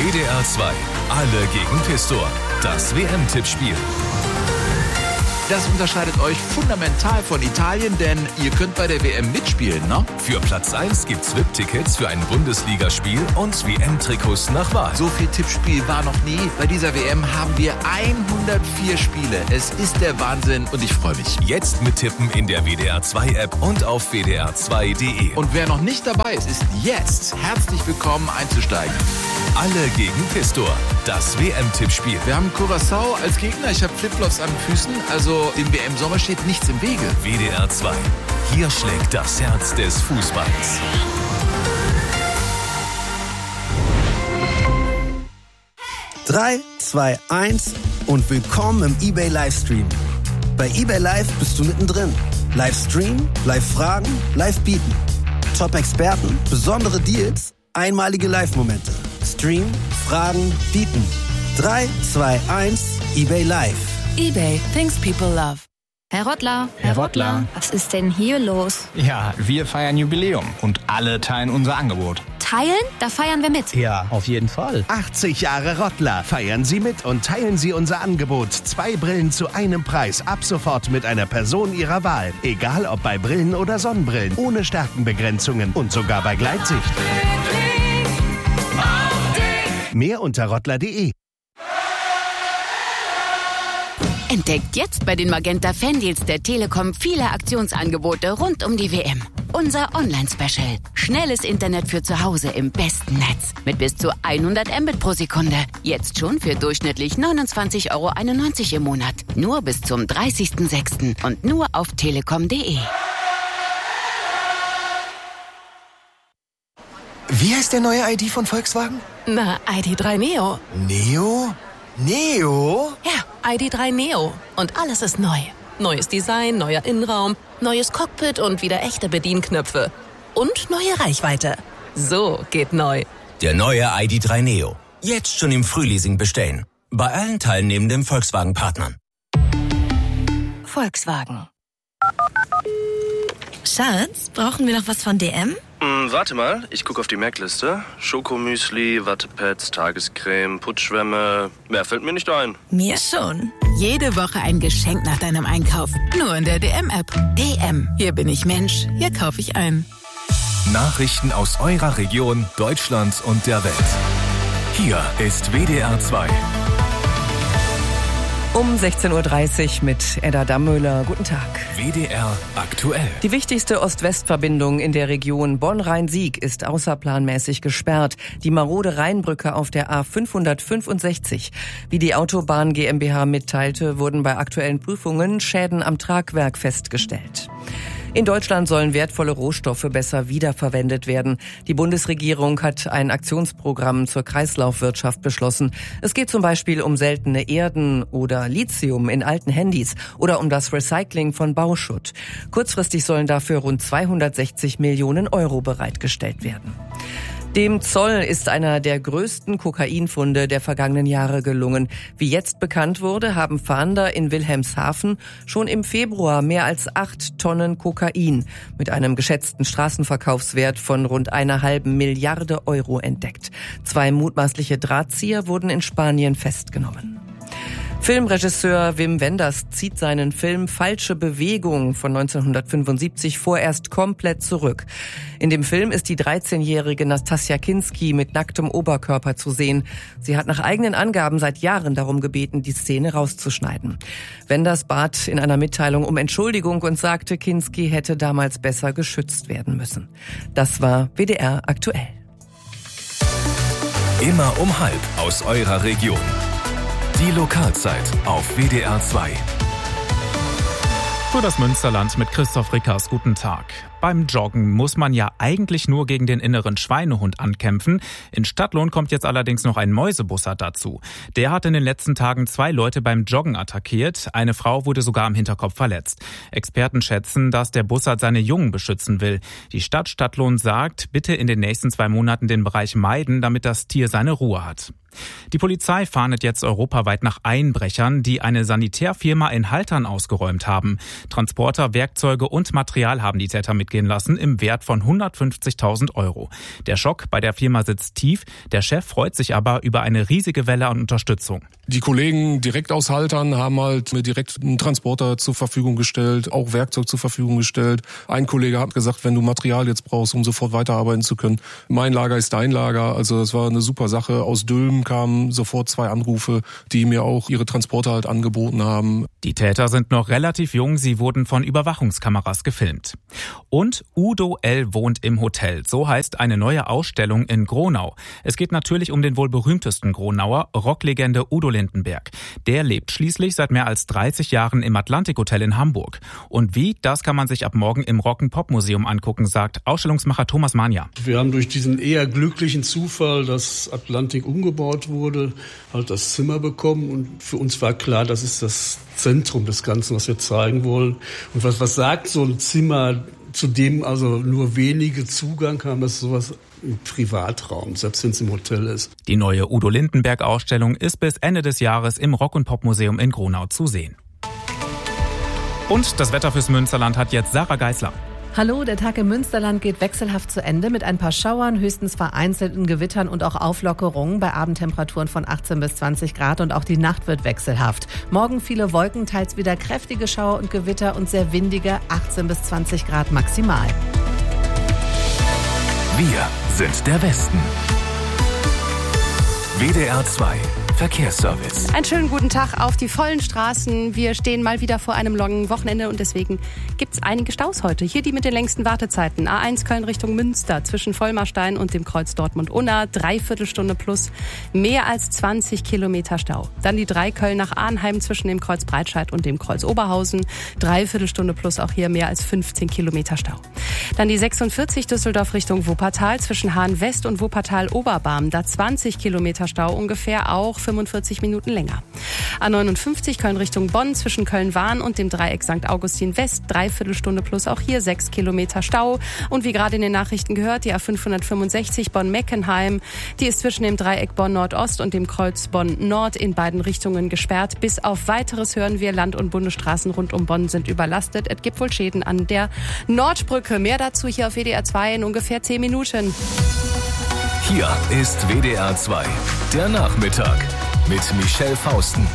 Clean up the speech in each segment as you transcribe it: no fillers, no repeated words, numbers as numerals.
WDR 2, alle gegen Pistor. Das WM-Tippspiel. Das unterscheidet euch fundamental von Italien, denn ihr könnt bei der WM mitspielen, ne? Für Platz 1 gibt's VIP-Tickets für ein Bundesligaspiel und WM-Trikots nach Wahl. So viel Tippspiel war noch nie. Bei dieser WM haben wir 104 Spiele. Es ist der Wahnsinn und ich freue mich. Jetzt mittippen in der WDR 2 App und auf wdr2.de. Und wer noch nicht dabei ist, ist jetzt herzlich willkommen einzusteigen. Alle gegen Pistor. Das WM-Tippspiel. Wir haben Curaçao als Gegner. Ich habe Flipflops an den Füßen. Also dem WM-Sommer steht nichts im Wege. WDR 2. Hier schlägt das Herz des Fußballs. Drei, 2, 1 und willkommen im eBay Livestream. Bei eBay Live bist du mittendrin. Livestream, Live-Fragen, Live-Bieten. Top-Experten, besondere Deals, einmalige Live-Momente. Stream, Fragen, Bieten. 3, 2, 1, eBay Live. eBay, things people love. Herr Rottler. Herr Rottler. Was ist denn hier los? Ja, wir feiern Jubiläum und alle teilen unser Angebot. Teilen? Da feiern wir mit. Ja, auf jeden Fall. 80 Jahre Rottler. Feiern Sie mit und teilen Sie unser Angebot. 2 Brillen zu einem Preis. Ab sofort mit einer Person Ihrer Wahl. Egal ob bei Brillen oder Sonnenbrillen. Ohne Stärkenbegrenzungen und sogar bei Gleitsicht. Mehr unter rottler.de. Entdeckt jetzt bei den Magenta Fandeals der Telekom viele Aktionsangebote rund um die WM. Unser Online-Special. Schnelles Internet für zu Hause im besten Netz. Mit bis zu 100 Mbit pro Sekunde. Jetzt schon für durchschnittlich 29,91 € im Monat. Nur bis zum 30.06. und nur auf telekom.de. Wie heißt der neue ID von Volkswagen? Na, ID.3 Neo. Neo? Neo? Ja, ID.3 Neo. Und alles ist neu. Neues Design, neuer Innenraum, neues Cockpit und wieder echte Bedienknöpfe. Und neue Reichweite. So geht neu. Der neue ID.3 Neo. Jetzt schon im Frühleasing bestellen. Bei allen teilnehmenden Volkswagen-Partnern. Volkswagen. Schatz, brauchen wir noch was von DM? Warte mal, ich gucke auf die Merkliste. Schokomüsli, Wattepads, Tagescreme, Putzschwämme. Mehr fällt mir nicht ein. Mir schon. Jede Woche ein Geschenk nach deinem Einkauf. Nur in der DM-App. DM. Hier bin ich Mensch. Hier kaufe ich ein. Nachrichten aus eurer Region, Deutschland und der Welt. Hier ist WDR 2. Um 16.30 Uhr mit Edda Dammöhler. Guten Tag. WDR aktuell. Die wichtigste Ost-West-Verbindung in der Region Bonn-Rhein-Sieg ist außerplanmäßig gesperrt. Die marode Rheinbrücke auf der A565. Wie die Autobahn GmbH mitteilte, wurden bei aktuellen Prüfungen Schäden am Tragwerk festgestellt. In Deutschland sollen wertvolle Rohstoffe besser wiederverwendet werden. Die Bundesregierung hat ein Aktionsprogramm zur Kreislaufwirtschaft beschlossen. Es geht zum Beispiel um seltene Erden oder Lithium in alten Handys oder um das Recycling von Bauschutt. Kurzfristig sollen dafür rund 260 Millionen € bereitgestellt werden. Dem Zoll ist einer der größten Kokainfunde der vergangenen Jahre gelungen. Wie jetzt bekannt wurde, haben Fahnder in Wilhelmshaven schon im Februar mehr als 8 Tonnen Kokain mit einem geschätzten Straßenverkaufswert von rund 1,5 Milliarden € entdeckt. 2 mutmaßliche Drahtzieher wurden in Spanien festgenommen. Filmregisseur Wim Wenders zieht seinen Film Falsche Bewegung von 1975 vorerst komplett zurück. In dem Film ist die 13-jährige Nastassja Kinski mit nacktem Oberkörper zu sehen. Sie hat nach eigenen Angaben seit Jahren darum gebeten, die Szene rauszuschneiden. Wenders bat in einer Mitteilung um Entschuldigung und sagte, Kinski hätte damals besser geschützt werden müssen. Das war WDR aktuell. Immer um 12:30 aus eurer Region. Die Lokalzeit auf WDR 2. Für das Münsterland mit Christoph Rickers. Guten Tag. Beim Joggen muss man ja eigentlich nur gegen den inneren Schweinehund ankämpfen. In Stadtlohn kommt jetzt allerdings noch ein Mäusebussard dazu. Der hat in den letzten Tagen 2 Leute beim Joggen attackiert. Eine Frau wurde sogar am Hinterkopf verletzt. Experten schätzen, dass der Bussard seine Jungen beschützen will. Die Stadt Stadtlohn sagt, bitte in den nächsten 2 Monaten den Bereich meiden, damit das Tier seine Ruhe hat. Die Polizei fahndet jetzt europaweit nach Einbrechern, die eine Sanitärfirma in Haltern ausgeräumt haben. Transporter, Werkzeuge und Material haben die Täter mitgehen lassen im Wert von 150.000 €. Der Schock bei der Firma sitzt tief. Der Chef freut sich aber über eine riesige Welle an Unterstützung. Die Kollegen direkt aus Haltern haben halt mir direkt einen Transporter zur Verfügung gestellt, auch Werkzeug zur Verfügung gestellt. Ein Kollege hat gesagt, wenn du Material jetzt brauchst, um sofort weiterarbeiten zu können, mein Lager ist dein Lager. Also das war eine super Sache. Aus Dülmen kamen sofort 2 Anrufe, die mir auch ihre Transporter halt angeboten haben. Die Täter sind noch relativ jung, sie wurden von Überwachungskameras gefilmt. Und Udo L. wohnt im Hotel, so heißt eine neue Ausstellung in Gronau. Es geht natürlich um den wohl berühmtesten Gronauer, Rocklegende Udo Lindenberg. Der lebt schließlich seit mehr als 30 Jahren im Atlantik Hotel in Hamburg. Und wie, das kann man sich ab morgen im Rock'n'Pop-Museum angucken, sagt Ausstellungsmacher Thomas Mania. Wir haben durch diesen eher glücklichen Zufall, dass Atlantik umgebaut wurde, halt das Zimmer bekommen. Und für uns war klar, das ist das Zentrum des Ganzen, was wir zeigen wollen. Und was sagt so ein Zimmer, zu dem also nur wenige Zugang haben, das ist sowas im Privatraum, selbst wenn es im Hotel ist. Die neue Udo Lindenberg-Ausstellung ist bis Ende des Jahres im Rock'n'Pop-Museum in Gronau zu sehen. Und das Wetter fürs Münsterland hat jetzt Sarah Geisler. Hallo, der Tag im Münsterland geht wechselhaft zu Ende mit ein paar Schauern, höchstens vereinzelten Gewittern und auch Auflockerungen bei Abendtemperaturen von 18 bis 20 Grad und auch die Nacht wird wechselhaft. Morgen viele Wolken, teils wieder kräftige Schauer und Gewitter und sehr windige 18 bis 20 Grad maximal. Wir sind der Westen. WDR 2 Verkehrsservice. Einen schönen guten Tag auf die vollen Straßen. Wir stehen mal wieder vor einem langen Wochenende und deswegen gibt es einige Staus heute. Hier die mit den längsten Wartezeiten. A1 Köln Richtung Münster zwischen Vollmarstein und dem Kreuz Dortmund-Unna. 3/4 Stunde plus. Mehr als 20 Kilometer Stau. Dann die 3 Köln nach Arnheim zwischen dem Kreuz Breitscheid und dem Kreuz Oberhausen. 3/4 Stunde plus, auch hier mehr als 15 Kilometer Stau. Dann die 46 Düsseldorf Richtung Wuppertal zwischen Hahn West und Wuppertal Oberbarm. Da 20 Kilometer Stau ungefähr, auch 45 Minuten länger. A59 Köln Richtung Bonn zwischen Köln-Wahn und dem Dreieck St. Augustin West. 3/4 Stunde plus, auch hier 6 Kilometer Stau. Und wie gerade in den Nachrichten gehört, die A565 Bonn-Meckenheim. Die ist zwischen dem Dreieck Bonn-Nordost und dem Kreuz Bonn-Nord in beiden Richtungen gesperrt. Bis auf Weiteres hören wir, Land- und Bundesstraßen rund um Bonn sind überlastet. Es gibt wohl Schäden an der Nordbrücke. Mehr dazu hier auf WDR 2 in ungefähr 10 Minuten. Hier ist WDR 2, der Nachmittag mit Michelle Fausten.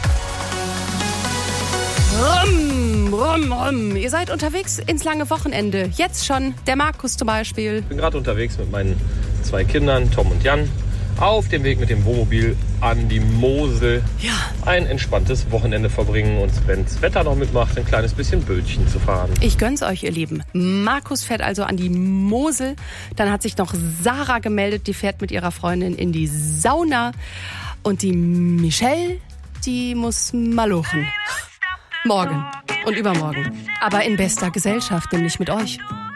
Rum, rum, rum. Ihr seid unterwegs ins lange Wochenende. Jetzt schon, der Markus zum Beispiel. Ich bin gerade unterwegs mit meinen 2 Kindern, Tom und Jan, auf dem Weg mit dem Wohnmobil an die Mosel. Ja. Ein entspanntes Wochenende verbringen und wenn das Wetter noch mitmacht, ein kleines bisschen Bötchen zu fahren. Ich gönn's euch, ihr Lieben. Markus fährt also an die Mosel. Dann hat sich noch Sarah gemeldet, die fährt mit ihrer Freundin in die Sauna. Und die Michelle, die muss malochen. Morgen und übermorgen. Aber in bester Gesellschaft, nämlich mit euch.